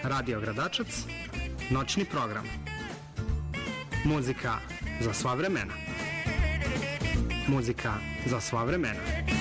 Radio Gradačac, noćni program. Muzika za sva vremena. Muzika za sva vremena.